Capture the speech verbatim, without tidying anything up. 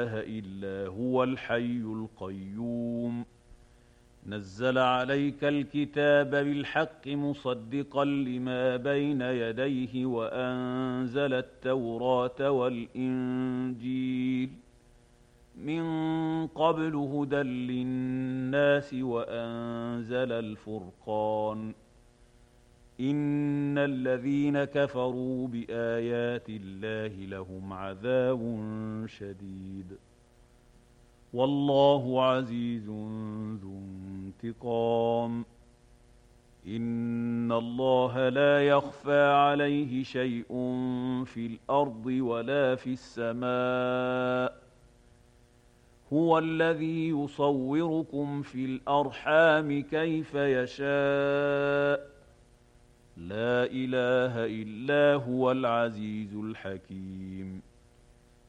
إلا هو الحي القيوم نزل عليك الكتاب بالحق مصدقا لما بين يديه وأنزل التوراة والإنجيل من قبل هدى للناس وأنزل الفرقان إن الذين كفروا بآيات الله لهم عذاب شديد والله عزيز ذو انتقام إن الله لا يخفى عليه شيء في الأرض ولا في السماء هو الذي يصوركم في الأرحام كيف يشاء لا إله إلا هو العزيز الحكيم